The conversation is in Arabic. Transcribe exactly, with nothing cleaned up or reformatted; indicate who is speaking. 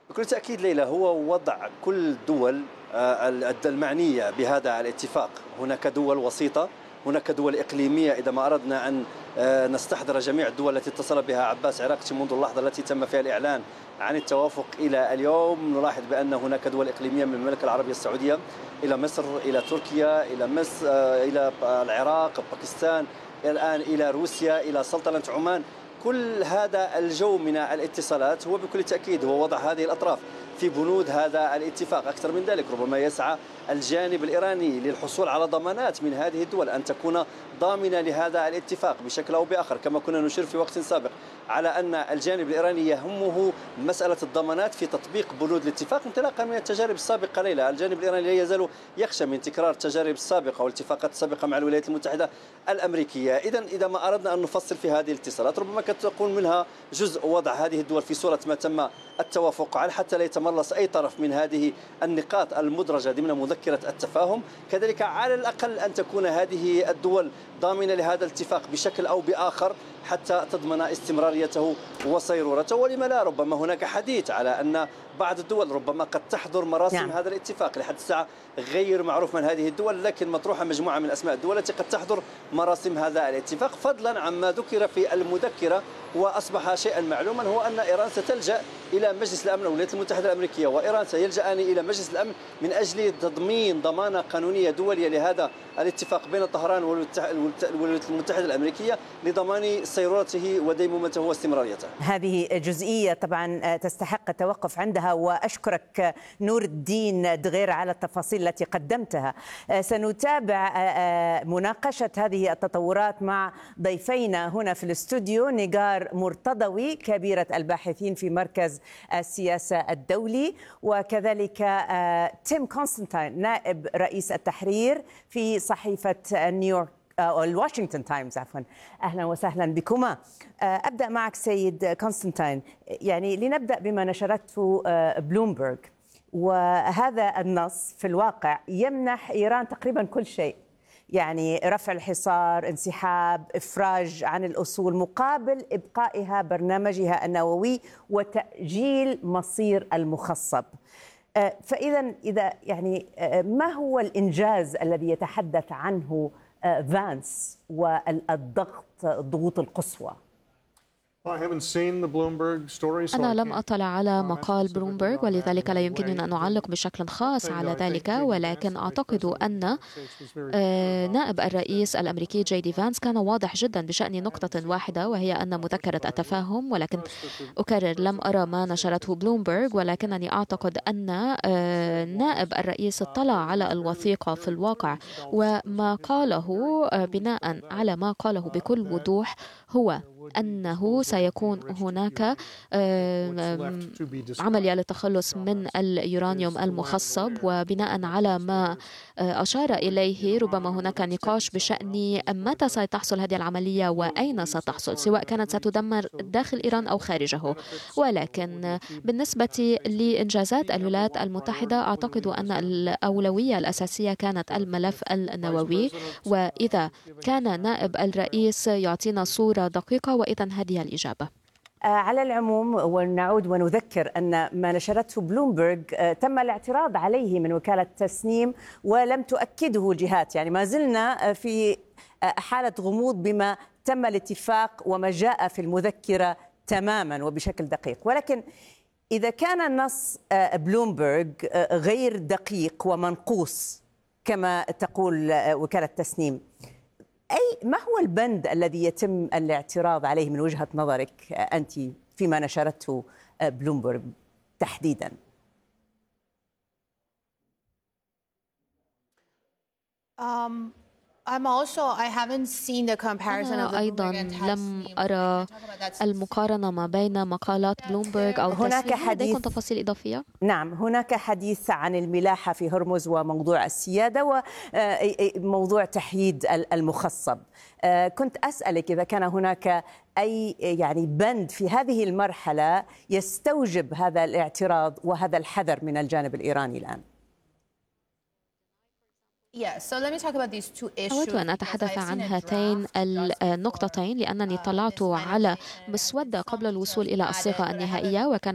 Speaker 1: بكل تأكيد ليلى، هو وضع كل الدول آه، المعنية بهذا الاتفاق. هناك دول وسيطة، هناك دول إقليمية. إذا ما أردنا أن آه، نستحضر جميع الدول التي اتصل بها عباس عراقتي منذ اللحظة التي تم فيها الإعلان عن التوافق إلى اليوم، نلاحظ بأن هناك دول إقليمية من المملكة العربية السعودية إلى مصر، إلى تركيا، إلى مصر، آه، إلى العراق، باكستان، الآن إلى روسيا، إلى سلطنة عمان. كل هذا الجو من الاتصالات هو بكل تأكيد هو وضع هذه الأطراف في بنود هذا الاتفاق. أكثر من ذلك، ربما يسعى الجانب الإيراني للحصول على ضمانات من هذه الدول أن تكون ضامنة لهذا الاتفاق بشكل أو بآخر، كما كنا نشير في وقت سابق على أن الجانب الإيراني يهمه مسألة الضمانات في تطبيق بنود الاتفاق انطلاقا من التجارب السابقة. ليلى، الجانب الإيراني لا يزال يخشى من تكرار التجارب السابقة والاتفاقات السابقة مع الولايات المتحدة الأمريكية. إذا إذا ما أردنا أن نفصل في هذه الاتصالات، ربما قد تكون منها جزء وضع هذه الدول في صورة ما تم التوافق عليه حتى لا يتملص أي طرف من هذه النقاط المدرجة ضمن مذكرة التفاهم. كذلك على الأقل أن تكون هذه الدول ضامنة لهذا الاتفاق بشكل أو بآخر حتى تضمن استمراريته وصيرورته. ولما لا، ربما هناك حديث على أن بعض الدول ربما قد تحضر مراسم نعم. هذا الاتفاق. لحد الساعة غير معروف من هذه الدول، لكن مطروحة مجموعة من أسماء الدول التي قد تحضر مراسم هذا الاتفاق، فضلا عما ذكر في المذكرة وأصبح شيئا معلوما، هو أن إيران ستلجأ إلى مجلس الأمن والولايات المتحدة الأمريكية، وإيران سيلجأان إلى مجلس الأمن من أجل تضمين ضمانة قانونية دولية لهذا الاتفاق بين طهران والولايات المتحدة الأمريكية لضمان سيرورته وديمومته واستمراريته.
Speaker 2: هذه جزئية طبعا تستحق التوقف عندها، وأشكرك نور الدين دغير على التفاصيل التي قدمتها. سنتابع مناقشة هذه التطورات مع ضيفينا هنا في الاستوديو، نيغار مرتضوي كبيرة الباحثين في مركز السياسة الدولي، وكذلك تيم كونستانتين نائب رئيس التحرير في صحيفة نيويورك أو الواشنطن تايمز عفوا. أهلا وسهلا بكما. أبدأ معك سيد كونستانتين، يعني لنبدأ بما نشرته بلومبرغ، وهذا النص في الواقع يمنح إيران تقريبا كل شيء، يعني رفع الحصار، انسحاب، إفراج عن الأصول مقابل إبقائها برنامجها النووي وتأجيل مصير المخصب. فإذا إذا يعني ما هو الإنجاز الذي يتحدث عنه فانس والضغط الضغوط القصوى؟
Speaker 3: أنا لم أطلع على مقال بلومبرغ، ولذلك لا يمكنني أن أعلق بشكل خاص على ذلك، ولكن أعتقد أن نائب الرئيس الأمريكي جي دي فانس كان واضح جدا بشأن نقطة واحدة، وهي أن مذكرة التفاهم، ولكن أكرر لم أرى ما نشرته بلومبرغ، ولكنني أعتقد أن نائب الرئيس اطلع على الوثيقة في الواقع، وما قاله بناء على ما قاله بكل وضوح هو أنه سيكون هناك عملية للتخلص من اليورانيوم المخصب، وبناء على ما أشار إليه ربما هناك نقاش بشأن متى ستحصل هذه العملية وأين ستحصل، سواء كانت ستدمر داخل إيران أو خارجه. ولكن بالنسبة لإنجازات الولايات المتحدة، أعتقد أن الأولوية الأساسية كانت الملف النووي، وإذا كان نائب الرئيس يعطينا صورة دقيقة وإذن هذه الإجابة.
Speaker 2: على العموم، ونعود ونذكر أن ما نشرته بلومبرغ تم الاعتراض عليه من وكالة تسنيم ولم تؤكده جهات، يعني ما زلنا في حالة غموض بما تم الاتفاق وما جاء في المذكرة تماما وبشكل دقيق. ولكن إذا كان النص بلومبرغ غير دقيق ومنقوص كما تقول وكالة تسنيم، أي ما هو البند الذي يتم الاعتراض عليه من وجهة نظرك أنت فيما نشرته بلومبرغ تحديدا؟
Speaker 4: Um... أنا
Speaker 3: أيضا لم أرى المقارنة ما بين مقالات بلومبرغ أو
Speaker 2: هناك حديث
Speaker 3: تفاصيل إضافية؟
Speaker 2: نعم، هناك حديث عن الملاحة في هرمز وموضوع السيادة وموضوع تحييد المخصب. كنت أسألك إذا كان هناك أي يعني بند في هذه المرحلة يستوجب هذا الاعتراض وهذا الحذر من الجانب الإيراني الآن.
Speaker 3: أود أن أتحدث عن هاتين النقطتين لأنني طلعت على مسودة قبل الوصول إلى الصيغة النهائية، وكان